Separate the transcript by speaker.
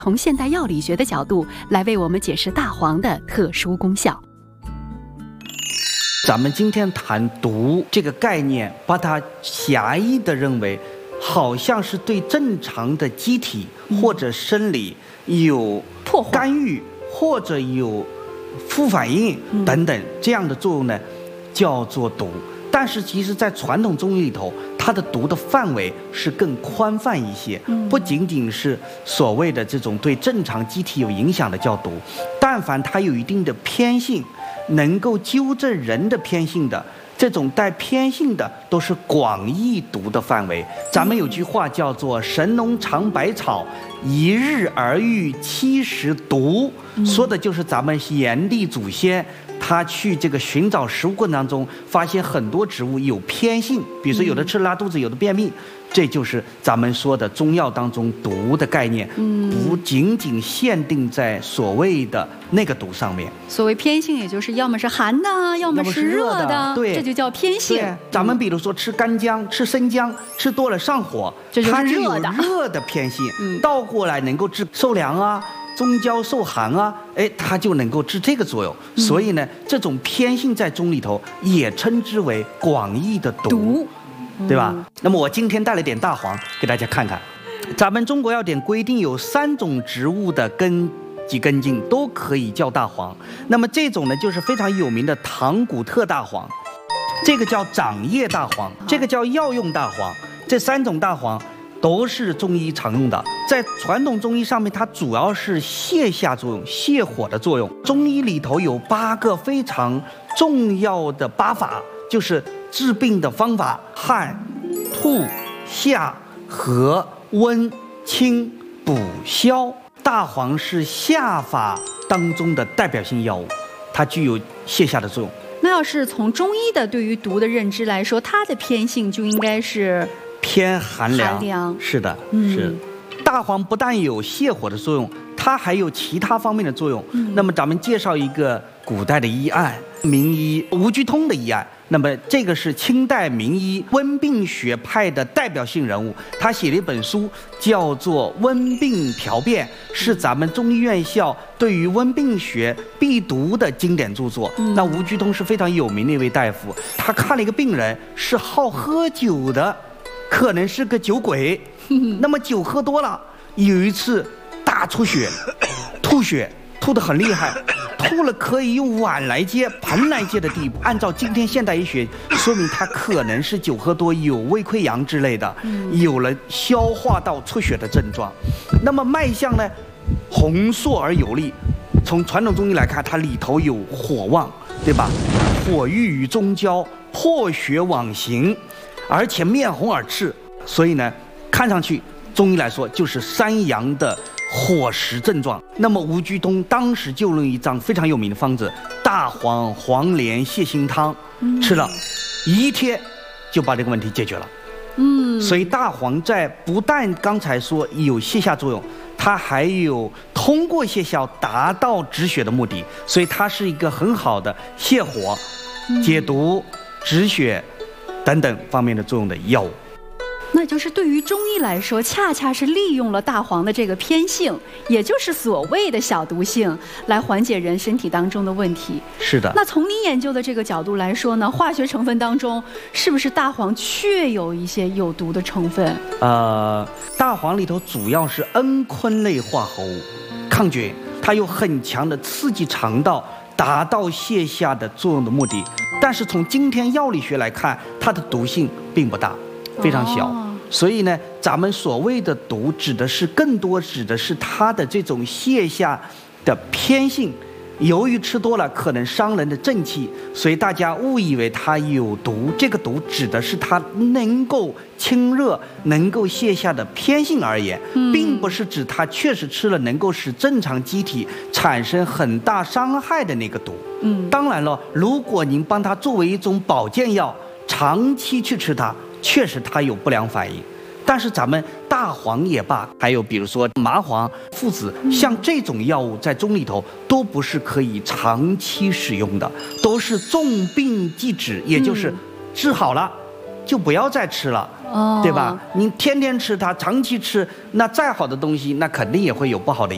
Speaker 1: 从现代药理学的角度来为我们解释大黄的特殊功效。
Speaker 2: 咱们今天谈毒这个概念，把它狭义的认为好像是对正常的机体或者生理有干预或者有副反应等等这样的作用呢，叫做毒。但是其实在传统中医里头，它的毒的范围是更宽泛一些，不仅仅是所谓的这种对正常机体有影响的叫毒，但凡它有一定的偏性，能够纠正人的偏性的，这种带偏性的都是广义毒的范围。咱们有句话叫做神农尝百草，一日而遇70毒，说的就是咱们炎帝祖先他去这个寻找食物过程当中，发现很多植物有偏性，比如说有的吃拉肚子，有的便秘，这就是咱们说的中药当中毒的概念，不仅仅限定在所谓的那个毒上面。
Speaker 1: 所谓偏性，也就是要么是寒的，要么是热的，
Speaker 2: 对，
Speaker 1: 这就叫偏性。
Speaker 2: 对，咱们比如说吃干姜、吃生姜，吃多了上火，
Speaker 1: 这就是
Speaker 2: 它就有热的偏性，倒过来能够治受凉啊。中焦受寒啊，它就能够治这个作用。所以呢，这种偏性在中里头也称之为广义的毒，对吧？那么我今天带了点大黄给大家看看。咱们中国药典规定有3种植物的根及根茎都可以叫大黄。那么这种呢，就是非常有名的唐古特大黄，这个叫掌叶大黄，这个叫药用大黄。这3种大黄都是中医常用的，在传统中医上面，它主要是泻下作用、泻火的作用。中医里头有8个非常重要的8法，就是治病的方法：汗、吐、下、和、温、清、补、消。大黄是下法当中的代表性药物，它具有泻下的作用。
Speaker 1: 那要是从中医的对于毒的认知来说，它的偏性就应该是
Speaker 2: 偏寒凉，是的，是。大黄不但有泻火的作用，它还有其他方面的作用。那么咱们介绍一个古代的医案，名医吴鞠通的医案。那么这个是清代名医温病学派的代表性人物，他写了一本书叫做《温病调变》，是咱们中医院校对于温病学必读的经典著作。那吴鞠通是非常有名的一位大夫，他看了一个病人是好喝酒的，可能是个酒鬼，那么酒喝多了，有一次大出血，吐血，吐得很厉害，吐了可以用碗来接、盆来接的地步。按照今天现代医学，说明他可能是酒喝多，有胃溃疡之类的，有了消化道出血的症状。那么脉象呢，红硕而有力。从传统中医来看，它里头有火旺，对吧？火郁于中焦，破血往行。而且面红耳赤，所以呢，看上去中医来说就是山阳的火实症状。那么吴鞠通当时就用一张非常有名的方子——大黄黄连泻心汤，吃了1天就把这个问题解决了。所以大黄在不但刚才说有泻下作用，它还有通过泻下达到止血的目的，所以它是一个很好的泻火、解毒、止血等等方面的作用的药物。
Speaker 1: 那就是对于中医来说，恰恰是利用了大黄的这个偏性，也就是所谓的小毒性，来缓解人身体当中的问题。
Speaker 2: 是的。
Speaker 1: 那从你研究的这个角度来说呢，化学成分当中是不是大黄确有一些有毒的成分？
Speaker 2: 大黄里头主要是蒽醌类化合物，抗菌，它有很强的刺激肠道，达到泻下的作用的目的。但是从今天药理学来看，它的毒性并不大，非常小。所以呢，咱们所谓的毒更多指的是它的这种泻下的偏性。由于吃多了可能伤人的正气，所以大家误以为它有毒。这个毒指的是它能够清热、能够泻下的偏性而言，并不是指它确实吃了能够使正常机体产生很大伤害的那个毒。当然了，如果您帮它作为一种保健药，长期去吃它，确实它有不良反应。但是咱们大黄也罢，还有比如说麻黄、附子，像这种药物在中里头都不是可以长期使用的，都是重病即止，也就是治好了就不要再吃了，对吧？你天天吃它，长期吃，那再好的东西，那肯定也会有不好的